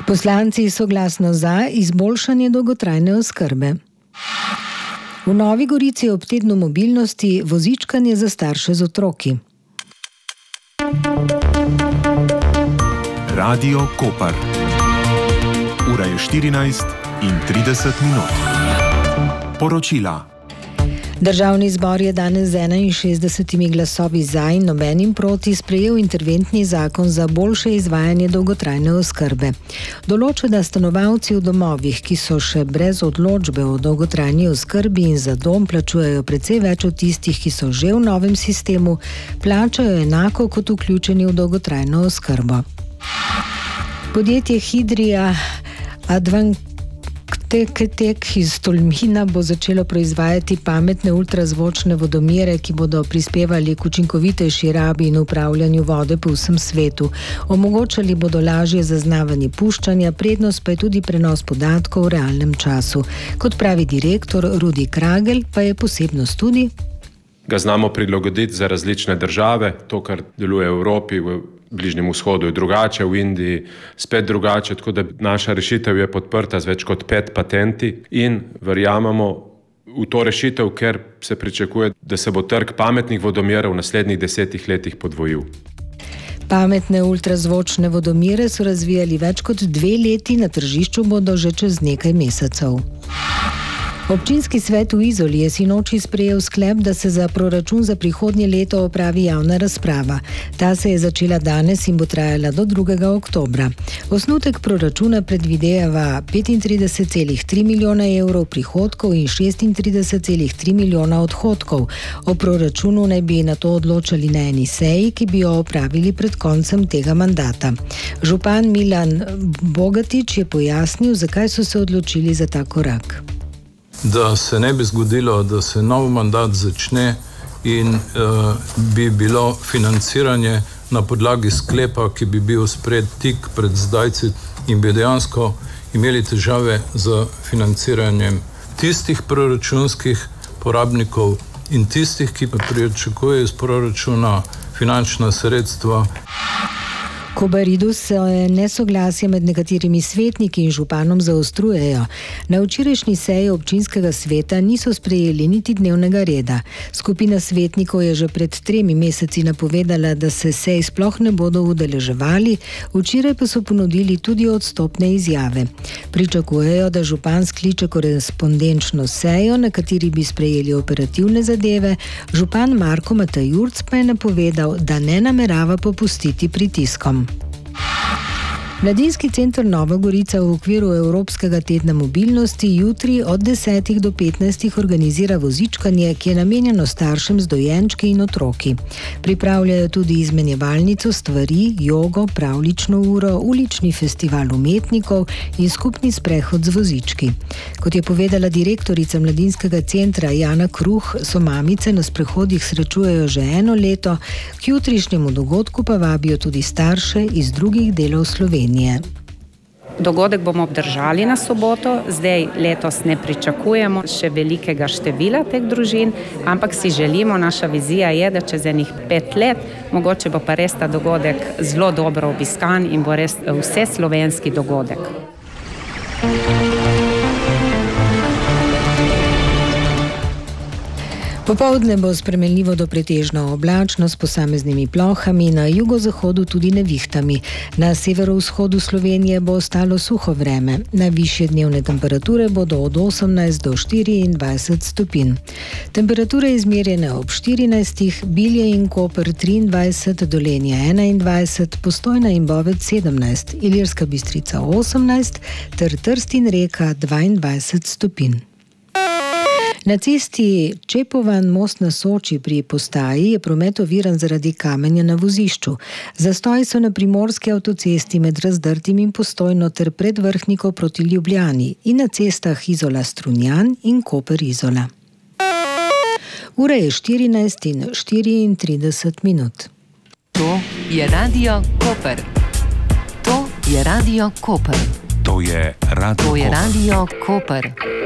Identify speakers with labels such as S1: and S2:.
S1: Poslanci soglasno za izboljšanje dolgotrajne oskrbe. V Novi Gorici ob tednu mobilnosti vozičkanje za starše z otroki.
S2: Radio Koper. Ura je 14:30. Poročila.
S1: Državni zbor je danes z 61 glasovi za in nobenim proti sprejel interventni zakon za boljše izvajanje dolgotrajne oskrbe. Določa, da stanovalci v domovih, ki so še brez odločbe o dolgotrajni oskrbi in za dom plačujejo precej več od tistih, ki so že v novem sistemu, plačajo enako kot vključeni v dolgotrajno oskrbo. Podjetje Hidrija Advantek iz Tolmina bo začelo proizvajati pametne ultrazvočne vodomere, ki bodo prispevali k učinkovitejši rabi in upravljanju vode po vsem svetu. Omogočali bodo lažje zaznavanje puščanja, prednost pa je tudi prenos podatkov v realnem času. Kot pravi direktor Rudi Kragel, pa je posebnost tudi:
S3: ga znamo prilagoditi za različne države. To, kar deluje v Evropi, v Bližnjem vzhodu je drugače, v Indiji spet drugače, tako da naša rešitev je podprta z več kot 5 patenti in verjamemo v to rešitev, ker se pričakuje, da se bo trg pametnih vodomerov v naslednjih 10 letih podvojil.
S1: Pametne ultrazvočne vodomere so razvijali več kot 2 leti, na tržišču bodo že čez nekaj mesecev. Občinski svet v Izoli je sinoči sprejel sklep, da se za proračun za prihodnje leto opravi javna razprava. Ta se je začela danes in bo trajala do 2. oktobra. Osnutek proračuna predvideva 35,3 milijona evrov prihodkov in 36,3 milijona odhodkov. O proračunu naj bi nato odločali na eni seji, ki bi jo opravili pred koncem tega mandata. Župan Milan Bogatič je pojasnil, zakaj so se odločili za ta korak.
S4: Da se ne bi zgodilo, da se nov mandat začne in bi bilo financiranje na podlagi sklepa, ki bi bil sprejet tik pred zdajci in bi dejansko imeli težave z financiranjem tistih proračunskih porabnikov in tistih, ki pa pričakujejo iz proračuna finančna sredstva.
S1: Kobaridu se nesoglasje med nekaterimi svetniki in županom zaostrujejo. Na včerajšnji seji občinskega sveta niso sprejeli niti dnevnega reda. Skupina svetnikov je že pred 3 meseci napovedala, da se sej sploh ne bodo udeleževali, včeraj pa so ponudili tudi odstopne izjave. Pričakujejo, da župan skliče korespondenčno sejo, na kateri bi sprejeli operativne zadeve. Župan Marko Matajurc pa je napovedal, da ne namerava popustiti pritiskom. Mladinski center Nova Gorica v okviru Evropskega tedna mobilnosti jutri od 10 do 15 organizira vozičkanje, ki je namenjeno staršem z dojenčki in otroki. Pripravljajo tudi izmenjevalnico stvari, jogo, pravljično uro, ulični festival umetnikov in skupni sprehod z vozički. Kot je povedala direktorica Mladinskega centra Jana Kruh, so mamice na sprehodih srečujejo že 1 leto, k jutrišnjemu dogodku pa vabijo tudi starše iz drugih delov Slovenije.
S5: Dogodek bomo obdržali na soboto, zdaj letos ne pričakujemo še velikega števila teh družin, ampak si želimo, naša vizija je, da čez enih 5 let, mogoče bo pa res ta dogodek zelo dobro obiskan in bo res vse slovenski dogodek.
S1: Popoldne bo spremenljivo do pretežno oblačno s posameznimi plohami, na jugozahodu tudi nevihtami. Na severovzhodu Slovenije bo ostalo suho vreme. Najvišje dnevne temperature bodo od 18 do 24 stopinj. Temperature izmerjene ob 14, Bilje in Koper 23, Dolenje 21, Postojna in Bovec 17, Ilirska Bistrica 18 ter Trst in Reka 22 stopinj. Na cesti Čepovan-Most na Soči pri postaji je promet oviran zaradi kamenja na vozišču. Zastoji so na primorski avtocesti med Razdrtim in Postojno ter pred Vrhniko proti Ljubljani in na cestah Izola-Strunjan in Koper-Izola. Ura je 14:34.
S6: To je Radio Koper. To je Radio Koper.
S2: To je Radio Koper.